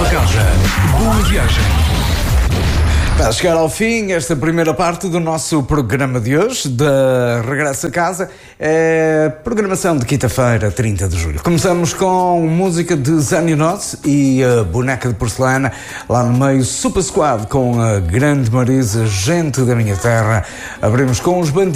para casa. Boa viagem. Está a chegar ao fim esta primeira parte do nosso programa de hoje, da Regresso a Casa, programação de quinta-feira, 30 de julho. Começamos com música de Zaninotti e a Boneca de Porcelana, lá no meio Super Squad com a Grande Marisa, Gente da Minha Terra. Abrimos com os Bandidos.